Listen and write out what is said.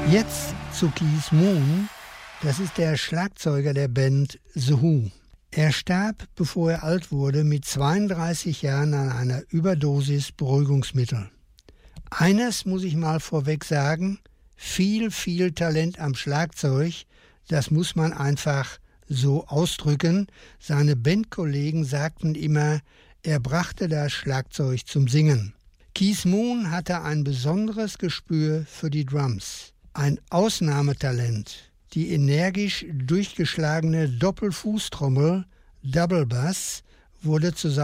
Jetzt zu Keith Moon, das ist der Schlagzeuger der Band The Who. Er starb, bevor er alt wurde, mit 32 Jahren an einer Überdosis Beruhigungsmittel. Eines muss ich mal vorweg sagen, viel Talent am Schlagzeug, das muss man einfach so ausdrücken. Seine Bandkollegen sagten immer, er brachte das Schlagzeug zum Singen. Keith Moon hatte ein besonderes Gespür für die Drums. Ein Ausnahmetalent. Die energisch durchgeschlagene Doppelfußtrommel, Double Bass, wurde zusammen